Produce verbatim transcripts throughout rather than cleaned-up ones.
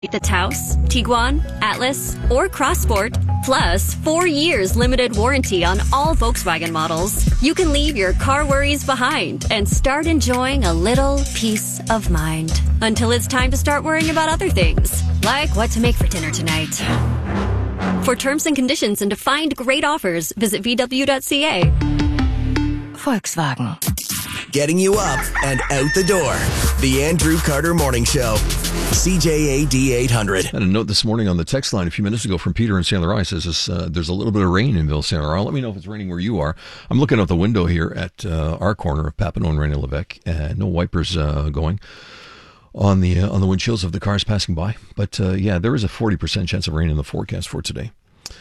The Taos, Tiguan, Atlas, or Crossport, plus four years limited warranty on all Volkswagen models. You can leave your car worries behind and start enjoying a little peace of mind until it's time to start worrying about other things, like what to make for dinner tonight. For terms and conditions and to find great offers, visit v w dot c a. Volkswagen. Getting you up and out the door. The Andrew Carter Morning Show. C J A D eight hundred. I had a note this morning on the text line a few minutes ago from Peter in Saint Laurent. He says this, uh, there's a little bit of rain in Ville Saint Laurent. Let me know if it's raining where you are. I'm looking out the window here at uh, our corner of Papineau and René Lévesque. Uh, no wipers uh, going on the uh, on the windshields of the cars passing by. But uh, yeah, there is a forty percent chance of rain in the forecast for today.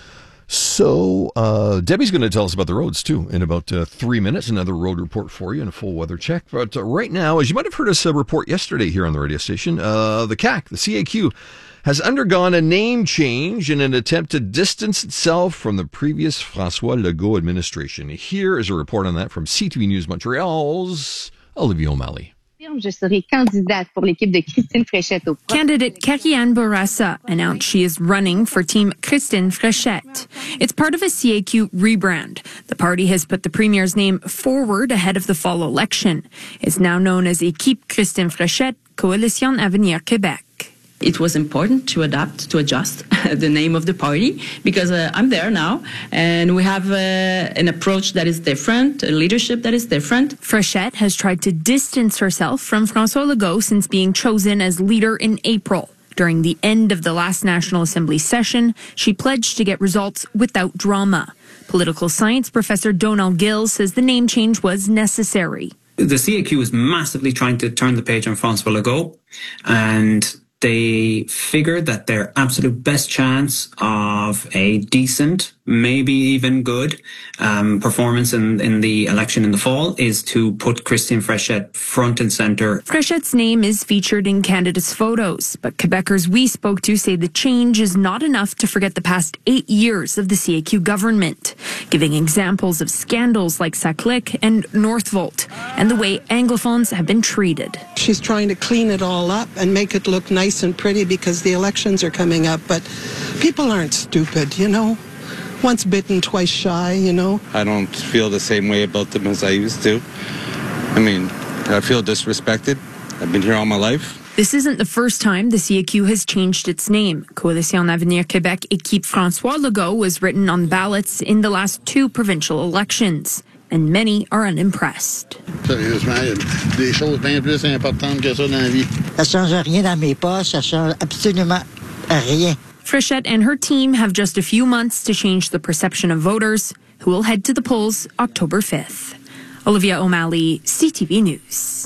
So, uh, Debbie's going to tell us about the roads, too, in about uh, three minutes. Another road report for you and a full weather check. But uh, right now, as you might have heard us uh, report yesterday here on the radio station, uh, the C A C, the C A Q, has undergone a name change in an attempt to distance itself from the previous François Legault administration. Here is a report on that from C T V News Montreal's Olivia O'Malley. Je serai candidate pour l'équipe de Christine Fréchette au Candidate Karianne Bourassa announced she is running for Team Christine Fréchette. It's part of a C A Q rebrand. The party has put the premier's name forward ahead of the fall election. It's now known as Équipe Christine Fréchette, Coalition Avenir Québec. It was important to adapt, to adjust the name of the party because uh, I'm there now and we have uh, an approach that is different, a leadership that is different. Fréchette has tried to distance herself from François Legault since being chosen as leader in April. During the end of the last National Assembly session, she pledged to get results without drama. Political science professor Donald Gill says the name change was necessary. The C A Q is massively trying to turn the page on François Legault, and they figured that their absolute best chance of a decent, maybe even good um, performance in, in the election in the fall is to put Christine Fréchette front and center. Fréchette's name is featured in candidates' photos, but Quebecers we spoke to say the change is not enough to forget the past eight years of the C A Q government, giving examples of scandals like Saclic and Northvolt and the way Anglophones have been treated. She's trying to clean it all up and make it look nice and pretty because the elections are coming up, but people aren't stupid, you know. Once bitten, twice shy, you know. I don't feel the same way about them as I used to. I mean, I feel disrespected. I've been here all my life. This isn't the first time the C A Q has changed its name. Coalition Avenir Québec Équipe François Legault was written on ballots in the last two provincial elections, and many are unimpressed. Sérieusement, il y a des choses bien plus importantes que ça dans la vie. Ça change rien dans mes poches, ça change absolument rien. Fréchette and her team have just a few months to change the perception of voters, who will head to the polls October fifth. Olivia O'Malley, C T V News.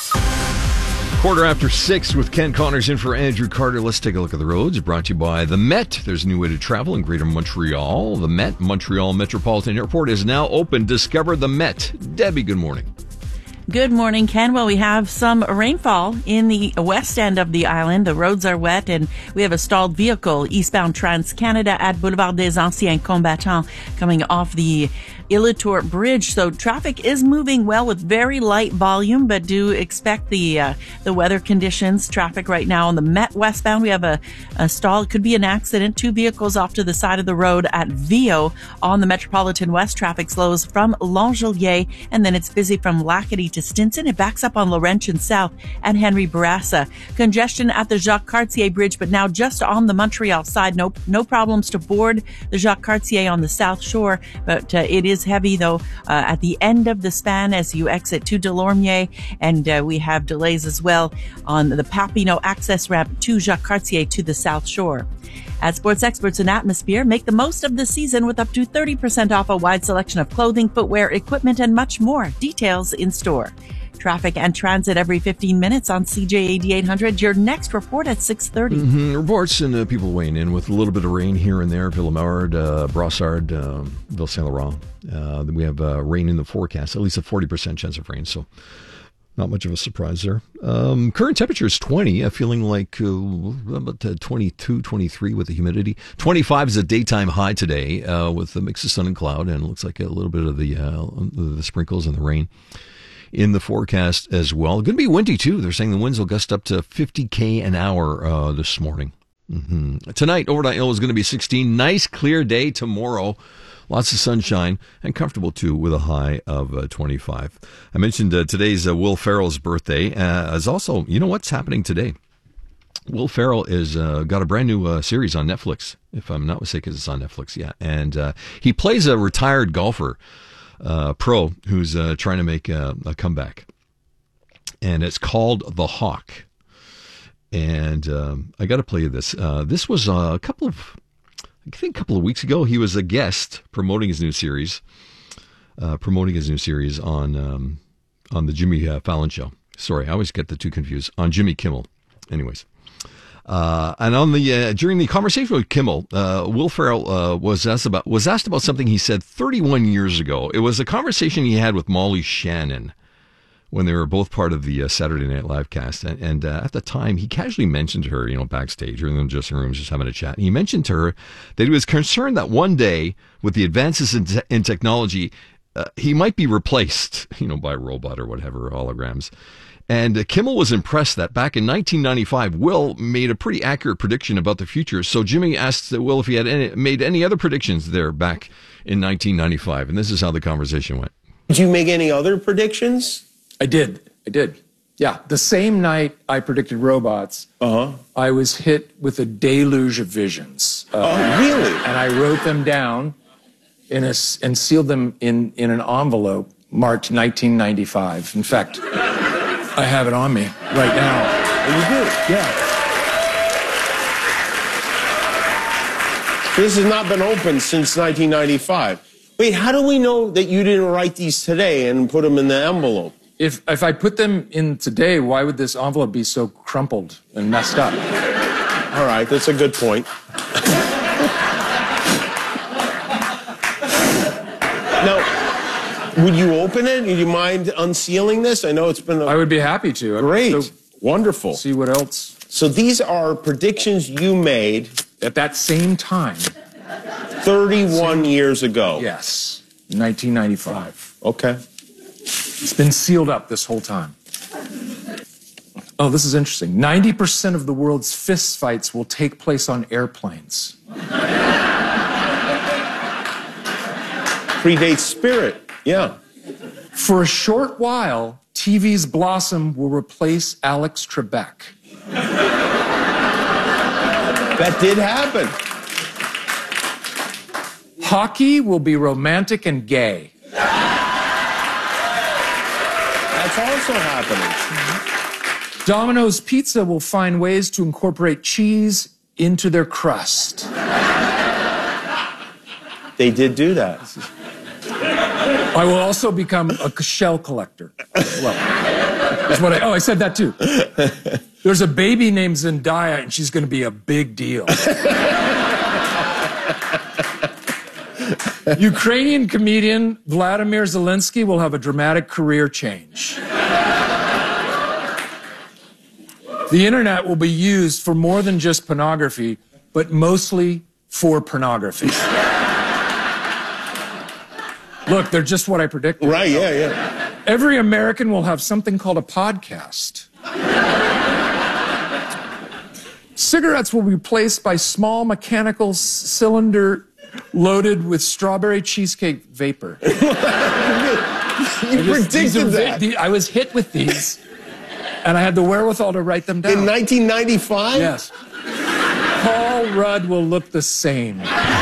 Quarter after six with Ken Connors in for Andrew Carter. Let's take a look at the roads. Brought to you by the Met. There's a new way to travel in Greater Montreal. The Met, Montreal Metropolitan Airport, is now open. Discover the Met. Debbie, good morning. Good morning, Ken. Well, we have some rainfall in the west end of the island. The roads are wet, and we have a stalled vehicle eastbound Trans-Canada at Boulevard des Anciens Combattants coming off the Illitour Bridge. So traffic is moving well with very light volume, but do expect the uh, the weather conditions. Traffic right now on the Met westbound, we have a, a stall. It could be an accident. Two vehicles off to the side of the road at Vio. On the Metropolitan West, traffic slows from L'Angelier, and then it's busy from Lacadie to Stinson. It backs up on Laurentian South and Henry Bourassa. Congestion at the Jacques Cartier Bridge, but now just on the Montreal side. No, no problems to board the Jacques Cartier on the South Shore, but uh, it is heavy, though, uh, at the end of the span as you exit to Delormier, and uh, we have delays as well on the Papineau access ramp to Jacques Cartier to the South Shore. At Sports Experts in Atmosphere, make the most of the season with up to thirty percent off a wide selection of clothing, footwear, equipment, and much more. Details in store. Traffic and transit every fifteen minutes on C J A D eight hundred. Your next report at six thirty. Mm-hmm. Reports and uh, people weighing in with a little bit of rain here and there. Villemard, uh, Brossard, uh, Ville Saint Laurent. Uh, we have uh, rain in the forecast, at least a forty percent chance of rain. So not much of a surprise there. Um, current temperature is twenty, uh, feeling like uh, about uh, twenty-two, twenty-three with the humidity. twenty-five is a daytime high today uh, with a mix of sun and cloud, and it looks like a little bit of the, uh, the sprinkles and the rain in the forecast as well. Going to be windy too. They're saying the winds will gust up to fifty K an hour uh, this morning. Mm-hmm. Tonight, overnight low is going to be sixteen. Nice, clear day tomorrow. Lots of sunshine and comfortable, too, with a high of uh, twenty-five. I mentioned uh, today's uh, Will Ferrell's birthday. Uh, as also, you know what's happening today? Will Ferrell is uh, got a brand new uh, series on Netflix. If I'm not mistaken, it's on Netflix, yeah. And uh, he plays a retired golfer, uh, pro, who's uh, trying to make a, a comeback. And it's called The Hawk. And um, I got to play you this. Uh, this was a couple of... I think a couple of weeks ago, he was a guest promoting his new series, uh, promoting his new series on um, on the Jimmy uh, Fallon show. Sorry, I always get the two confused. On Jimmy Kimmel. Anyways. Uh, and on the uh, during the conversation with Kimmel, uh, Will Ferrell uh, was asked about was asked about something he said thirty-one years ago. It was a conversation he had with Molly Shannon when they were both part of the uh, Saturday Night Live cast. And, and uh, at the time, he casually mentioned to her, you know, backstage or in the dressing rooms, just having a chat. And he mentioned to her that he was concerned that one day, with the advances in, te- in technology, uh, he might be replaced, you know, by a robot or whatever, holograms. And uh, Kimmel was impressed that back in nineteen ninety-five, Will made a pretty accurate prediction about the future. So Jimmy asked Will if he had any, made any other predictions there back in nineteen ninety-five. And this is how the conversation went. Did you make any other predictions? I did. I did. Yeah. The same night I predicted robots, uh-huh. I was hit with a deluge of visions. Uh, oh, really? And I wrote them down in a, and sealed them in, in an envelope marked nineteen ninety-five. In fact, I have it on me right now. Oh, you do? Yeah. This has not been open since nineteen ninety-five. Wait, how do we know that you didn't write these today and put them in the envelope? If if I put them in today, why would this envelope be so crumpled and messed up? All right, that's a good point. Now, would you open it? Would you mind unsealing this? I know it's been a... I would be happy to. Great. So wonderful. See what else. So these are predictions you made... At that same time. thirty-one same... years ago. Yes. nineteen ninety-five. Okay. It's been sealed up this whole time. Oh, this is interesting. ninety percent of the world's fist fights will take place on airplanes. Predates Spirit, yeah. For a short while, T V's Blossom will replace Alex Trebek. That did happen. Hockey will be romantic and gay. That's also happening. Domino's Pizza will find ways to incorporate cheese into their crust. They did do that. I will also become a shell collector. Well, that's what I, oh, I said that too. There's a baby named Zendaya, and she's going to be a big deal. Ukrainian comedian Vladimir Zelensky will have a dramatic career change. The internet will be used for more than just pornography, but mostly for pornography. Look, they're just what I predicted. Right, yeah, yeah. Every American will have something called a podcast. Cigarettes will be replaced by small mechanical c- cylinder loaded with strawberry cheesecake vapor. You just, predicted that. The, I was hit with these, and I had the wherewithal to write them down. In nineteen ninety-five? Yes. Paul Rudd will look the same.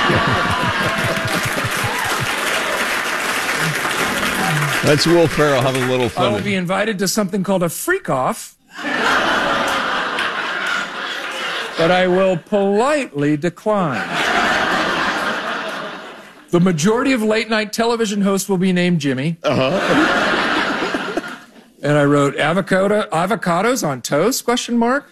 That's Will Ferrell having a little fun. I will be invited to something called a freak-off, but I will politely decline. The majority of late-night television hosts will be named Jimmy. Uh-huh. And I wrote, avocado, avocados on toast, question mark?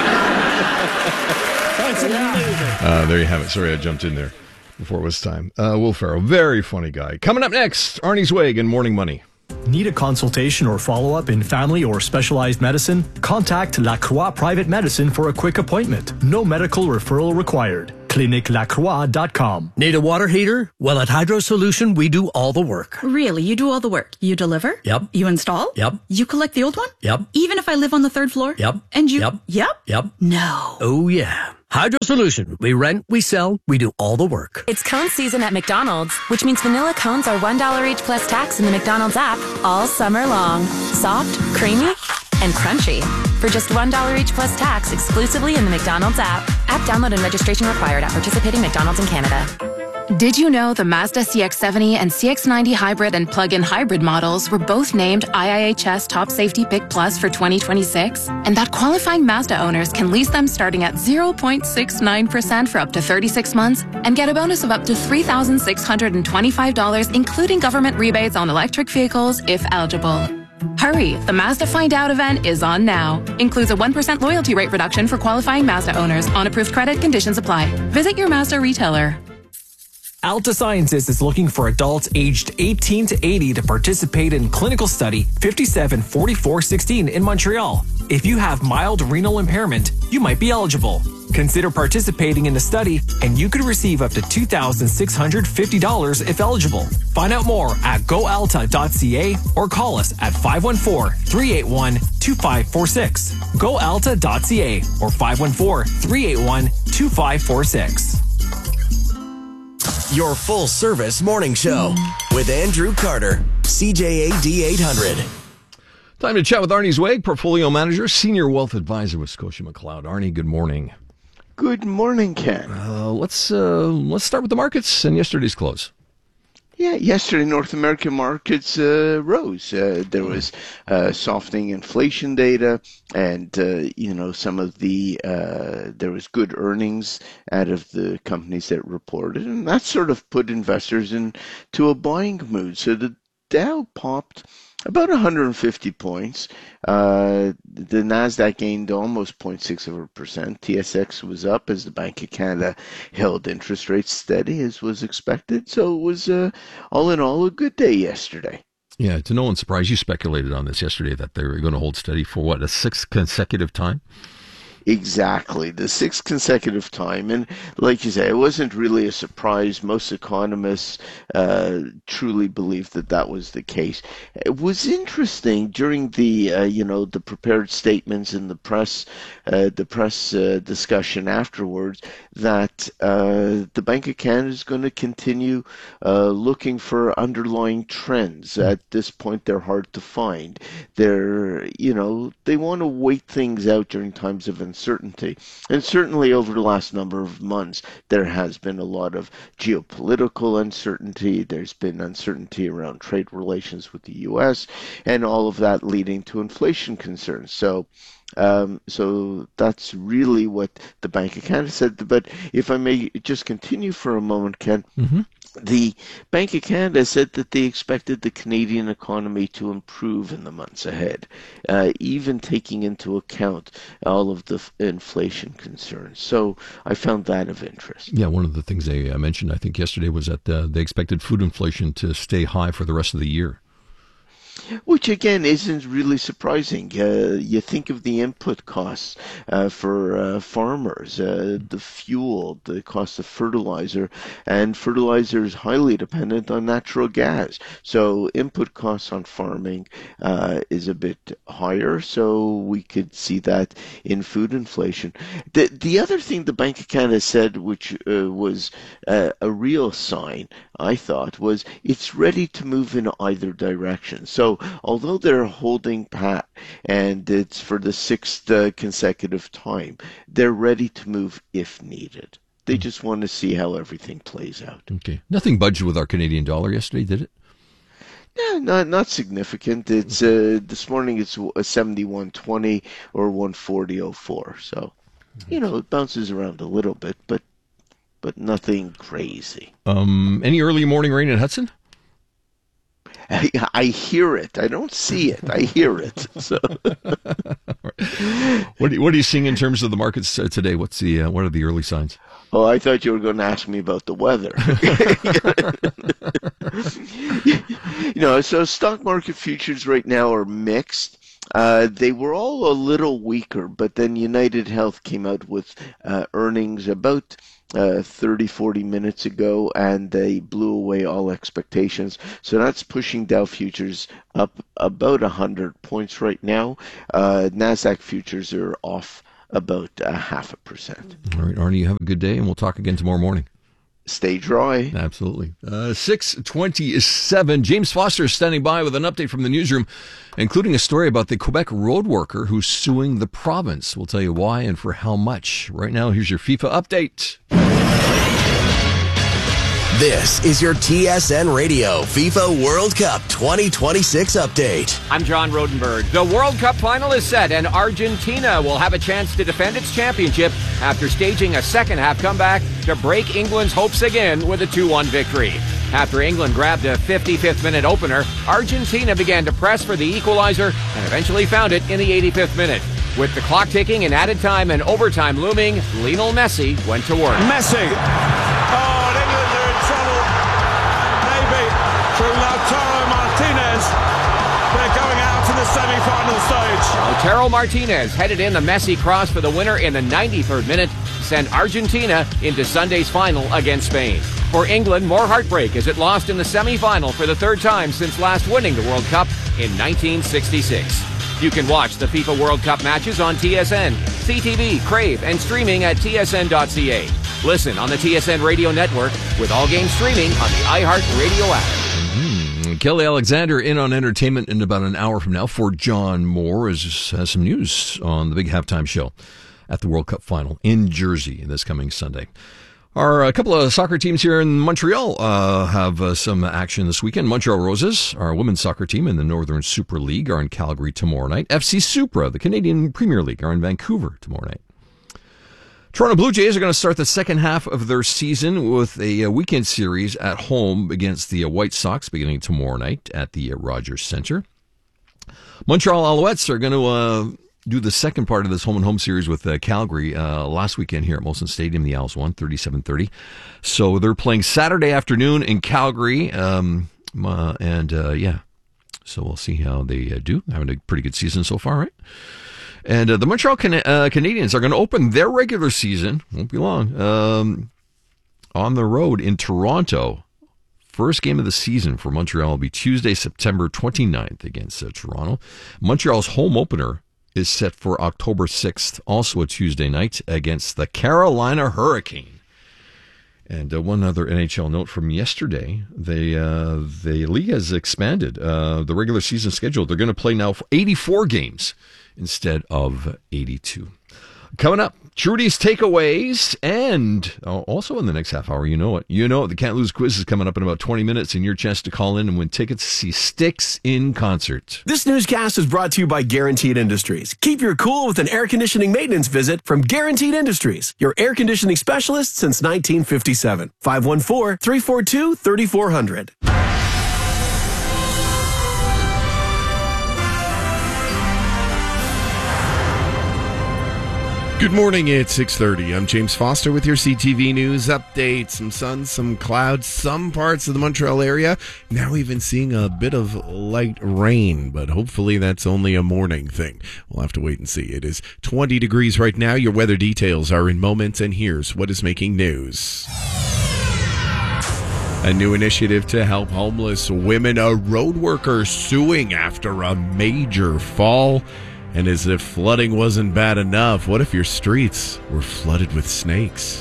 That's amazing. Uh, there you have it. Sorry I jumped in there before it was time. Uh, Will Ferrell, very funny guy. Coming up next, Arnie Zweig and Morning Money. Need a consultation or follow-up in family or specialized medicine? Contact La Croix Private Medicine for a quick appointment. No medical referral required. clinic lacroix dot com. Need a water heater? Well, at Hydro Solution, we do all the work. Really? You do all the work? You deliver? Yep. You install? Yep. You collect the old one? Yep. Even if I live on the third floor? Yep. And you? Yep. Yep? Yep. No. Oh, yeah. Hydro Solution. We rent, we sell, we do all the work. It's cone season at McDonald's, which means vanilla cones are one dollar each plus tax in the McDonald's app all summer long. Soft, creamy, and crunchy. For just one dollar each plus tax exclusively in the McDonald's app. App download and registration required at participating McDonald's in Canada. Did you know the Mazda C X seventy and C X ninety hybrid and plug-in hybrid models were both named I I H S Top Safety Pick Plus for twenty twenty-six? And that qualifying Mazda owners can lease them starting at zero point six nine percent for up to thirty-six months and get a bonus of up to three thousand six hundred twenty-five dollars, including government rebates on electric vehicles if eligible. Hurry, the Mazda Find Out event is on now. Includes a one percent loyalty rate reduction for qualifying Mazda owners. On approved credit, conditions apply. Visit your Mazda retailer. Alta Sciences is looking for adults aged eighteen to eighty to participate in clinical study fifty-seven forty-four sixteen in Montreal. If you have mild renal impairment, you might be eligible. Consider participating in the study and you could receive up to two thousand six hundred fifty dollars if eligible. Find out more at go alta dot c a or call us at five one four, three eight one, two five four six. go alta dot c a or five one four, three eight one, two five four six. Your full-service morning show with Andrew Carter, C J A D eight hundred. Time to chat with Arnie Zweig, Portfolio Manager, Senior Wealth Advisor with Scotia McLeod. Arnie, good morning. Good morning, Ken. Uh, let's uh, let's start with the markets and yesterday's close. Yeah, yesterday North American markets uh, rose. Uh, there was uh, softening inflation data, and uh, you know some of the uh, there was good earnings out of the companies that reported, and that sort of put investors into a buying mood. So the Dow popped about one hundred fifty points. Uh, the Nasdaq gained almost zero point six of a percent. T S X was up as the Bank of Canada held interest rates steady as was expected. So it was, uh, all in all, a good day yesterday. Yeah, to no one's surprise, you speculated on this yesterday that they were going to hold steady for what, a sixth consecutive time? Exactly, the sixth consecutive time. And like you say, it wasn't really a surprise. Most economists uh, truly believed that that was the case. It was interesting during the, uh, you know, the prepared statements in the press, uh, the press uh, discussion afterwards, that uh, the Bank of Canada is going to continue uh, looking for underlying trends. At this point, they're hard to find. They're, you know, they want to wait things out during times of uncertainty. And certainly over the last number of months, there has been a lot of geopolitical uncertainty. There's been uncertainty around trade relations with the U S, and all of that leading to inflation concerns. So Um, so that's really what the Bank of Canada said. But if I may just continue for a moment, Ken, mm-hmm. the Bank of Canada said that they expected the Canadian economy to improve in the months ahead, uh, even taking into account all of the f- inflation concerns. So I found that of interest. Yeah, one of the things they uh, mentioned, I think, yesterday was that uh, they expected food inflation to stay high for the rest of the year. Which, again, isn't really surprising. Uh, you think of the input costs uh, for uh, farmers, uh, the fuel, the cost of fertilizer, and fertilizer is highly dependent on natural gas. So input costs on farming uh, is a bit higher, so we could see that in food inflation. The, the other thing the Bank of Canada said, which uh, was uh, a real sign, I thought, was it's ready to move in either direction. So although they're holding pat, and it's for the sixth uh, consecutive time, they're ready to move if needed. They mm. just want to see how everything plays out. Okay. Nothing budged with our Canadian dollar yesterday, did it? No, not not significant. It's uh, this morning it's a seventy-one twenty or one forty oh four. So, you know, it bounces around a little bit, but but nothing crazy. Um, any early morning rain in Hudson? I, I hear it. I don't see it. I hear it. So, what, are, what are you seeing in terms of the markets today? What's the uh, what are the early signs? Oh, I thought you were going to ask me about the weather. You know, so stock market futures right now are mixed. Uh, they were all a little weaker, but then United Health came out with uh, earnings about uh, thirty, forty minutes ago, and they blew away all expectations. So that's pushing Dow futures up about one hundred points right now. Uh, NASDAQ futures are off about a half a percent. All right, Arnie, you have a good day, and we'll talk again tomorrow morning. Stay dry. Absolutely. Uh, six twenty-seven. James Foster is standing by with an update from the newsroom, including a story about the Quebec road worker who's suing the province. We'll tell you why and for how much. Right now, here's your FIFA update. This is your T S N Radio FIFA World Cup twenty twenty-six update. I'm John Rodenberg. The World Cup final is set, and Argentina will have a chance to defend its championship after staging a second-half comeback to break England's hopes again with a two one victory. After England grabbed a fifty-fifth minute opener, Argentina began to press for the equalizer and eventually found it in the eighty-fifth minute. With the clock ticking and added time and overtime looming, Lionel Messi went to work. Messi. Oh, and England are in trouble. Maybe through Lautaro Martinez. They're going out to the semi-final stage. Lautaro Martinez headed in the Messi cross for the winner in the ninety-third minute, sent Argentina into Sunday's final against Spain. For England, more heartbreak as it lost in the semi-final for the third time since last winning the World Cup in nineteen sixty-six. You can watch the FIFA World Cup matches on T S N, C T V, Crave, and streaming at T S N dot C A. Listen on the T S N Radio Network with all games streaming on the iHeartRadio app. Mm-hmm. Kelly Alexander in on entertainment in about an hour from now for John Moore is, has some news on the big halftime show at the World Cup final in Jersey this coming Sunday. Our a couple of soccer teams here in Montreal uh, have uh, some action this weekend. Montreal Roses, our women's soccer team in the Northern Super League, are in Calgary tomorrow night. F C Supra, the Canadian Premier League, are in Vancouver tomorrow night. Toronto Blue Jays are going to start the second half of their season with a, a weekend series at home against the uh, White Sox beginning tomorrow night at the uh, Rogers Centre. Montreal Alouettes are going to uh, do the second part of this home-and-home series with uh, Calgary uh, last weekend here at Molson Stadium. The Owls won thirty-seven thirty. So they're playing Saturday afternoon in Calgary. Um, uh, and, uh, yeah, so we'll see how they uh, do. Having a pretty good season so far, right? And uh, the Montreal Can- uh, Canadiens are going to open their regular season, won't be long, um, on the road in Toronto. First game of the season for Montreal will be Tuesday, September twenty-ninth against uh, Toronto. Montreal's home opener is set for October sixth, also a Tuesday night, against the Carolina Hurricane. And uh, one other N H L note from yesterday, they, uh, the league has expanded uh, the regular season schedule. They're going to play now for eighty-four games instead of eighty-two. Coming up, Trudy's Takeaways, and oh, also in the next half hour, you know it. You know it. The Can't Lose quiz is coming up in about twenty minutes, and your chance to call in and win tickets to see Styx in concert. This newscast is brought to you by Guaranteed Industries. Keep your cool with an air conditioning maintenance visit from Guaranteed Industries, your air conditioning specialist since nineteen fifty-seven. five one four, three four two, three four zero zero. Good morning, it's six thirty. I'm James Foster with your C T V News update. Some sun, some clouds, some parts of the Montreal area. Now even seeing a bit of light rain, but hopefully that's only a morning thing. We'll have to wait and see. It is twenty degrees right now. Your weather details are in moments, and here's what is making news. A new initiative to help homeless women. A road worker suing after a major fall. And as if flooding wasn't bad enough, what if your streets were flooded with snakes?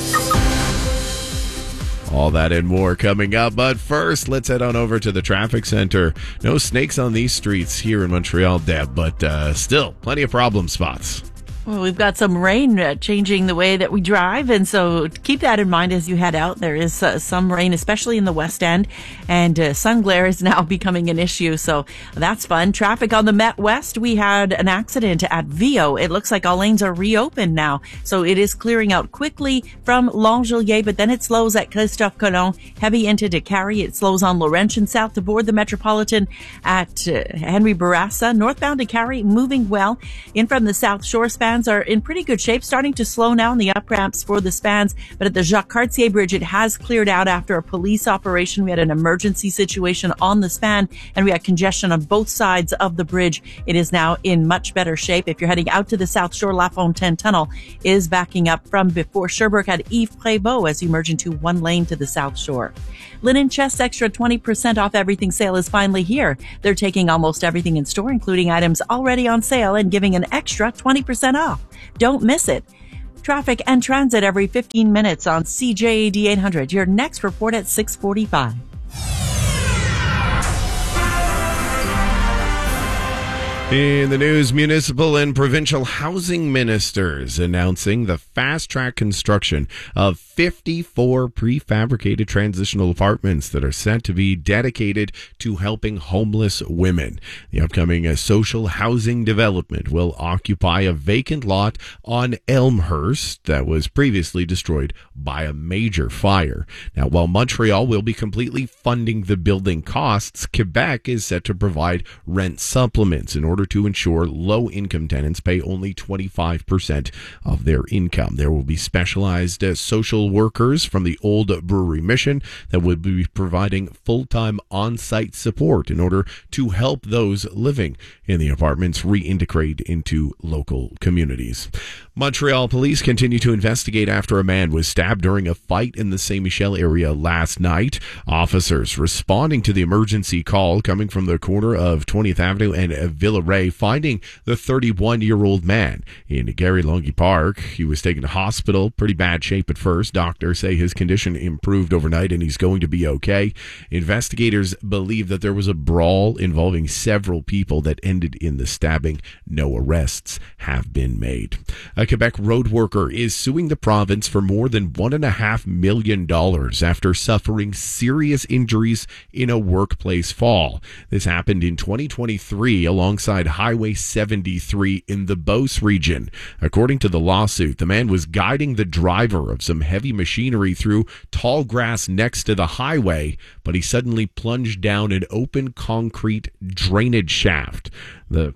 All that and more coming up, but first, let's head on over to the traffic center. No snakes on these streets here in Montreal, Deb, but uh, still, plenty of problem spots. Well, we've got some rain uh, changing the way that we drive, and so keep that in mind as you head out. There is uh, some rain, especially in the West End, and uh, sun glare is now becoming an issue, so that's fun. Traffic on the Met West, we had an accident at Vio. It looks like all lanes are reopened now, so it is clearing out quickly from L'Angelier, but then it slows at Christophe Colomb, heavy into Décarie. It slows on Laurentian south to board the Metropolitan at uh, Henry Bourassa. Northbound Décarie moving well. In from the South Shore span, spans are in pretty good shape, starting to slow now in the up ramps for the spans. But at the Jacques Cartier Bridge, it has cleared out after a police operation. We had an emergency situation on the span, and we had congestion on both sides of the bridge. It is now in much better shape. If you're heading out to the South Shore, La Fontaine Tunnel is backing up from before Sherbrooke at Yves Prévost as you merge into one lane to the South Shore. Linen Chest Extra twenty percent off everything sale is finally here. They're taking almost everything in store, including items already on sale, and giving an extra twenty percent off. Don't miss it. Traffic and transit every fifteen minutes on C J A D eight hundred. Your next report at six forty-five. In the news, municipal and provincial housing ministers announcing the fast-track construction of fifty-four prefabricated transitional apartments that are set to be dedicated to helping homeless women. The upcoming uh, social housing development will occupy a vacant lot on Elmhurst that was previously destroyed by a major fire. Now, while Montreal will be completely funding the building costs, Quebec is set to provide rent supplements in order to ensure low-income tenants pay only twenty-five percent of their income. There will be specialized uh, social workers from the Old Brewery Mission that will be providing full-time on-site support in order to help those living in the apartments reintegrate into local communities. Montreal police continue to investigate after a man was stabbed during a fight in the Saint Michel area last night. Officers responding to the emergency call coming from the corner of twentieth Avenue and Villeray, finding the thirty-one-year-old man in Gary Longy Park. He was taken to hospital, pretty bad shape at first. Doctors say his condition improved overnight and he's going to be okay. Investigators believe that there was a brawl involving several people that ended in the stabbing. No arrests have been made. A Quebec road worker is suing the province for more than one and a half million dollars after suffering serious injuries in a workplace fall. This happened in twenty twenty-three alongside Highway seventy-three in the Beauce region. According to the lawsuit, the man was guiding the driver of some heavy machinery through tall grass next to the highway, but he suddenly plunged down an open concrete drainage shaft. The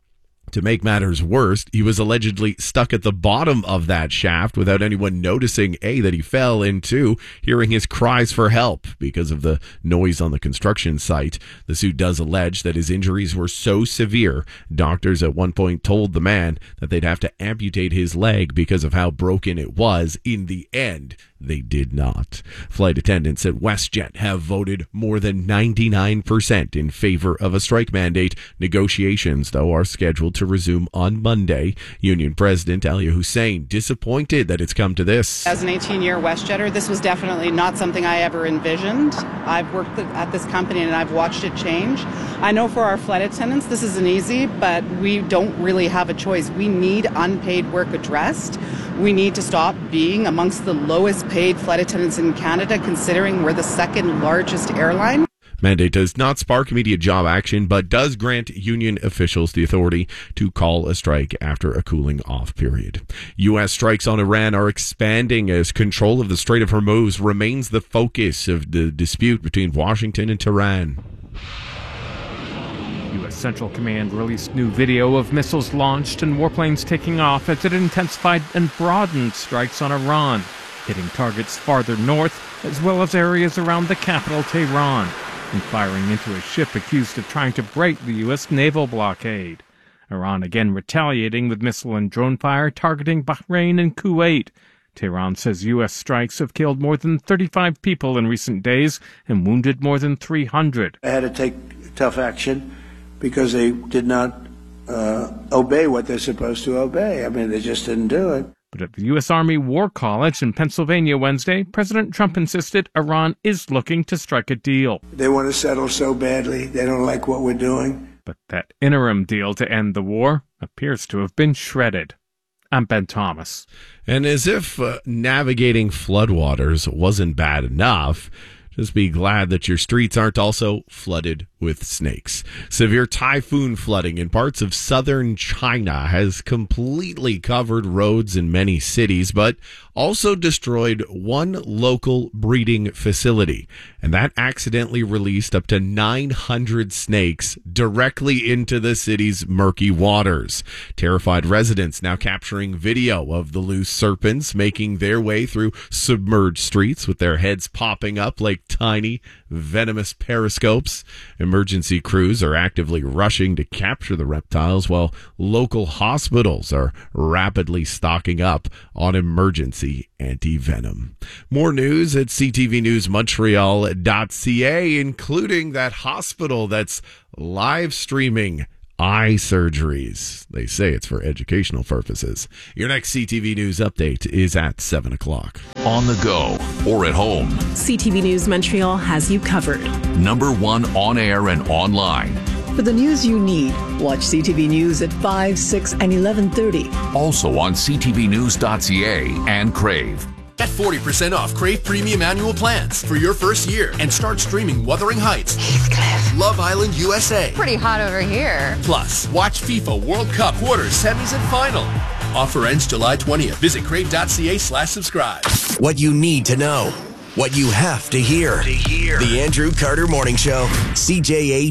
To make matters worse, he was allegedly stuck at the bottom of that shaft without anyone noticing, A, that he fell, and two, hearing his cries for help because of the noise on the construction site. The suit does allege that his injuries were so severe, doctors at one point told the man that they'd have to amputate his leg because of how broken it was. In the end, they did not. Flight attendants at WestJet have voted more than ninety-nine percent in favor of a strike mandate. Negotiations, though, are scheduled to resume on Monday. Union President Alia Hussein disappointed that it's come to this. As an eighteen-year WestJetter, this was definitely not something I ever envisioned. I've worked at this company and I've watched it change. I know for our flight attendants this isn't easy, but we don't really have a choice. We need unpaid work addressed. We need to stop being amongst the lowest paid flight attendants in Canada, considering we're the second largest airline. Mandate does not spark immediate job action, but does grant union officials the authority to call a strike after a cooling off period. U S strikes on Iran are expanding as control of the Strait of Hormuz remains the focus of the dispute between Washington and Tehran. U S Central Command released new video of missiles launched and warplanes taking off as it intensified and broadened strikes on Iran, hitting targets farther north as well as areas around the capital, Tehran, and firing into a ship accused of trying to break the U S naval blockade. Iran again retaliating with missile and drone fire targeting Bahrain and Kuwait. Tehran says U S strikes have killed more than thirty-five people in recent days and wounded more than three hundred. They had to take tough action because they did not uh, obey what they're supposed to obey. I mean, they just didn't do it. But at the U S Army War College in Pennsylvania Wednesday, President Trump insisted Iran is looking to strike a deal. They want to settle so badly. They don't like what we're doing. But that interim deal to end the war appears to have been shredded. I'm Ben Thomas. And as if uh, navigating floodwaters wasn't bad enough, just be glad that your streets aren't also flooded with snakes. Severe typhoon flooding in parts of southern China has completely covered roads in many cities, but also destroyed one local breeding facility, and that accidentally released up to nine hundred snakes directly into the city's murky waters. Terrified residents now capturing video of the loose serpents making their way through submerged streets with their heads popping up like tiny, venomous periscopes. Emergency crews are actively rushing to capture the reptiles, while local hospitals are rapidly stocking up on emergency anti-venom. More news at c t v news montreal dot c a, including that hospital that's live streaming eye surgeries. They say it's for educational purposes. Your next C T V News update is at seven o'clock. On the go or at home, C T V News Montreal has you covered. Number one on air and online. For the news you need, watch C T V News at five, six, and eleven thirty. Also on c t v news dot c a and Crave. Get forty percent off Crave Premium Annual Plans for your first year and start streaming Wuthering Heights, Heathcliff, Love Island U S A. Pretty hot over here. Plus, watch FIFA World Cup quarters, semis, and final. Offer ends July twentieth. Visit crave.ca slash subscribe. What you need to know. What you have to hear. To hear. The Andrew Carter Morning Show. C J A